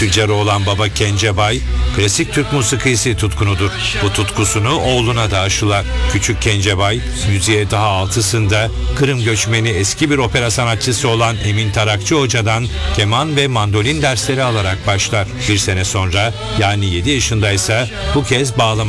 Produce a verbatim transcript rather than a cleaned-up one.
tüccarı olan baba Kencebay, klasik Türk musikisi tutkunudur. Bu tutkusunu oğluna da aşılar. Küçük Kencebay, müziğe daha altısında Kırım göçmeni eski bir opera sanatçısı olan Emin Tarakçı Hoca'dan keman ve mandolin dersleri alarak başlar. Bir sene sonra, yani yedi yaşındaysa bu kez bağlama